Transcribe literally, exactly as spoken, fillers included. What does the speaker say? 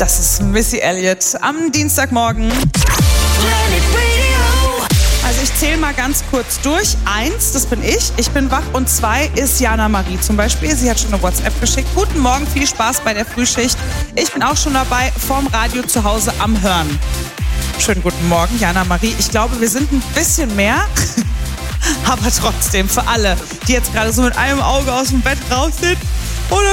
Das ist Missy Elliott am Dienstagmorgen. Also ich zähle mal ganz kurz durch. Eins, das bin ich, ich bin wach. Und zwei ist Jana Marie zum Beispiel. Sie hat schon eine WhatsApp geschickt. Guten Morgen, viel Spaß bei der Frühschicht. Ich bin auch schon dabei, vorm Radio zu Hause am Hören. Schönen guten Morgen, Jana Marie. Ich glaube, wir sind ein bisschen mehr. Aber trotzdem, für alle, die jetzt gerade so mit einem Auge aus dem Bett raus sind,